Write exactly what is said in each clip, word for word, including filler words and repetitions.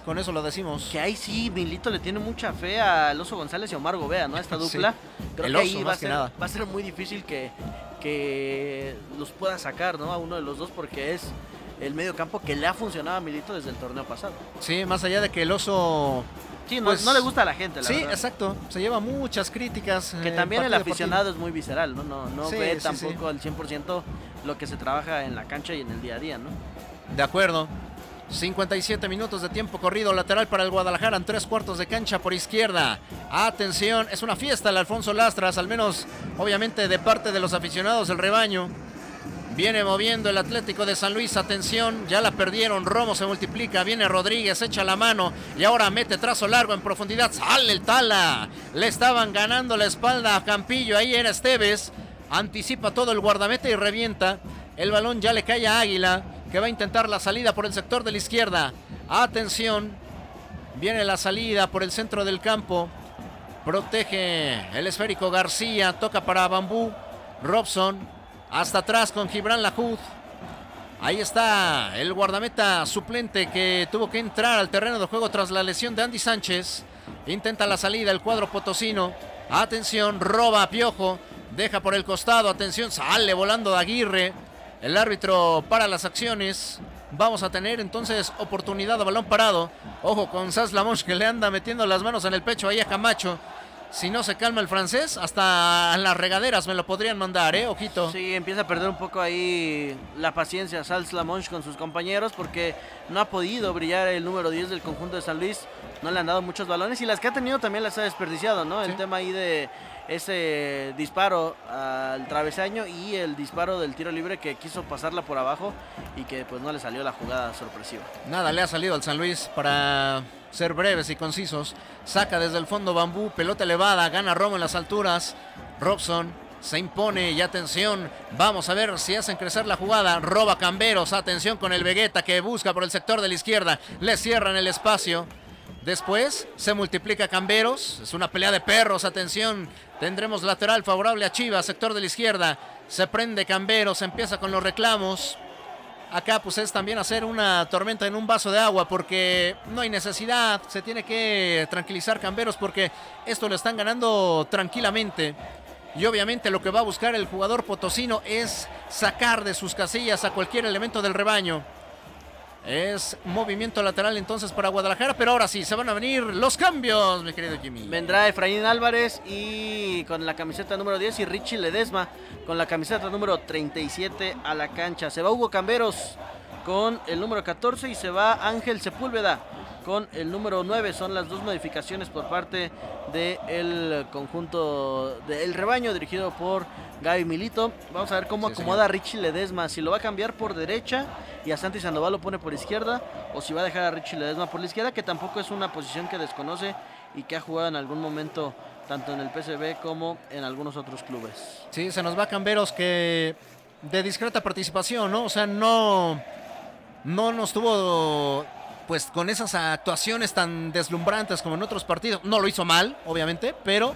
con eso lo decimos. Que ahí sí, Milito le tiene mucha fe al Oso González y a Omar Gobea, ¿no? Esta dupla. Sí. Creo el que oso, ahí va a, ser, nada. va a ser muy difícil que, que los pueda sacar, ¿no? A uno de los dos, porque es el medio campo que le ha funcionado a Milito desde el torneo pasado. Sí, más allá de que el oso... Sí, no, pues, no le gusta a la gente, la sí, verdad. exacto. Se lleva muchas críticas. Que eh, también el partido aficionado es muy visceral, ¿no? No, no sí, ve sí, tampoco sí. al cien por ciento lo que se trabaja en la cancha y en el día a día, ¿no? De acuerdo. cincuenta y siete minutos de tiempo corrido, lateral para el Guadalajara en tres cuartos de cancha por izquierda. Atención, es una fiesta el Alfonso Lastras, al menos obviamente de parte de los aficionados del rebaño. Viene moviendo el Atlético de San Luis, atención, ya la perdieron, Romo se multiplica, viene Rodríguez, echa la mano y ahora mete trazo largo en profundidad, sale el Tala, le estaban ganando la espalda a Campillo, ahí era Esteves, anticipa todo el guardameta y revienta, el balón ya le cae a Águila, que va a intentar la salida por el sector de la izquierda, atención, viene la salida por el centro del campo, protege el esférico García, toca para Bambú, Robson, hasta atrás con Gibran Lahoud. Ahí está el guardameta suplente que tuvo que entrar al terreno de juego tras la lesión de Andy Sánchez. Intenta la salida el cuadro potosino. Atención, roba a Piojo. Deja por el costado, atención, sale volando Aguirre. El árbitro para las acciones. Vamos a tener entonces oportunidad de balón parado. Ojo con Sas Lamonch que le anda metiendo las manos en el pecho ahí a Camacho. Si no se calma el francés, hasta en las regaderas me lo podrían mandar, ¿eh? Ojito. Sí, empieza a perder un poco ahí la paciencia Sals Lamonch con sus compañeros porque no ha podido brillar el número diez del conjunto de San Luis. No le han dado muchos balones y las que ha tenido también las ha desperdiciado, ¿no? Sí. El tema ahí de ese disparo al travesaño y el disparo del tiro libre que quiso pasarla por abajo y que pues no le salió la jugada sorpresiva. Nada le ha salido al San Luis para ser breves y concisos. Saca desde el fondo Bambú, pelota elevada, gana Romo en las alturas. Robson se impone y atención, vamos a ver si hacen crecer la jugada. Roba Camberos, atención con el Vegeta que busca por el sector de la izquierda, le cierran el espacio. Después se multiplica Camberos, es una pelea de perros, atención, tendremos lateral favorable a Chivas, sector de la izquierda, se prende Camberos, empieza con los reclamos. Acá pues es también hacer una tormenta en un vaso de agua porque no hay necesidad, se tiene que tranquilizar Camberos porque esto lo están ganando tranquilamente. Y obviamente lo que va a buscar el jugador potosino es sacar de sus casillas a cualquier elemento del rebaño. Es movimiento lateral entonces para Guadalajara, pero ahora sí, se van a venir los cambios, mi querido Jimmy. Vendrá Efraín Álvarez y con la camiseta número diez y Richie Ledesma con la camiseta número treinta y siete a la cancha. Se va Hugo Camberos con el número catorce y se va Ángel Sepúlveda con el número nueve. Son las dos modificaciones por parte del conjunto del rebaño dirigido por Gaby Milito. Vamos a ver cómo sí, acomoda señor. a Richie Ledesma, si lo va a cambiar por derecha y a Santi Sandoval lo pone por izquierda, o si va a dejar a Richie Ledesma por la izquierda, que tampoco es una posición que desconoce y que ha jugado en algún momento tanto en el P S V como en algunos otros clubes. Sí, se nos va Camberos, que de discreta participación, ¿no? O sea, no, no nos tuvo pues con esas actuaciones tan deslumbrantes como en otros partidos. No lo hizo mal, obviamente, pero,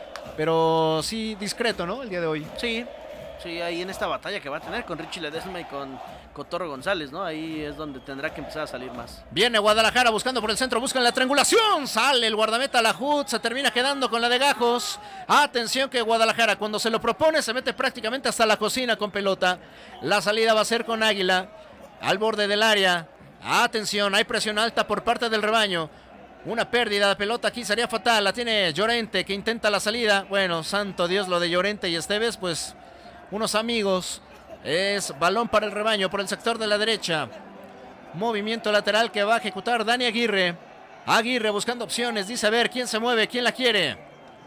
pero sí discreto, ¿no? El día de hoy. Sí, sí, ahí en esta batalla que va a tener con Richie Ledesma y con Cotorro González, ¿no? Ahí es donde tendrá que empezar a salir más. Viene Guadalajara buscando por el centro, buscan la triangulación, sale el guardameta Lahoud, se termina quedando con la de Gajos. Atención que Guadalajara cuando se lo propone se mete prácticamente hasta la cocina con pelota. La salida va a ser con Águila, al borde del área. Atención, hay presión alta por parte del rebaño. Una pérdida de pelota aquí sería fatal, la tiene Llorente que intenta la salida. Bueno, santo Dios, lo de Llorente y Esteves, pues unos amigos. Es balón para el rebaño por el sector de la derecha. Movimiento lateral que va a ejecutar Dani Aguirre. Aguirre buscando opciones, dice a ver quién se mueve, quién la quiere.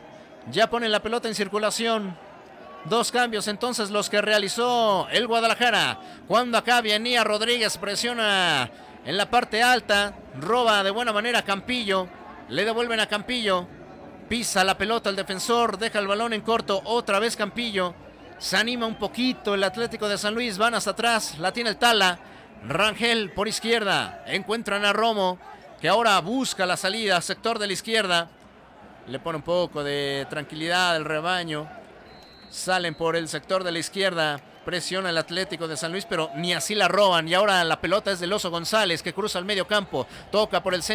Ya ponen la pelota en circulación. Dos cambios entonces los que realizó el Guadalajara. Cuando acá venía Rodríguez, presiona en la parte alta. Roba de buena manera Campillo. Le devuelven a Campillo. Pisa la pelota el defensor, deja el balón en corto. Otra vez Campillo. Se anima un poquito el Atlético de San Luis. Van hasta atrás, la tiene el Tala. Rangel por izquierda. Encuentran a Romo, que ahora busca la salida, sector de la izquierda. Le pone un poco de tranquilidad al rebaño. Salen por el sector de la izquierda. Presiona el Atlético de San Luis, pero ni así la roban. Y ahora la pelota es del Oso González, que cruza el medio campo. Toca por el centro.